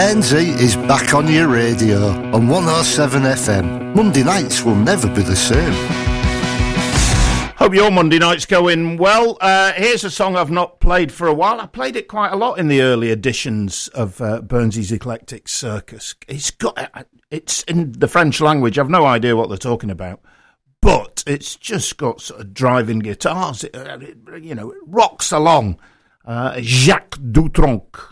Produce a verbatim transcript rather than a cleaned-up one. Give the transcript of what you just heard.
Bernsey is back on your radio on one oh seven F M. Monday nights will never be the same. Hope your Monday night's going well. Uh, here's a song I've not played for a while. I played it quite a lot in the early editions of uh, Bernsey's Eclectic Circus. It's got, it's in the French language. I've no idea what they're talking about, but it's just got sort of driving guitars. It, it, you know, it rocks along. Uh, Jacques Dutronc.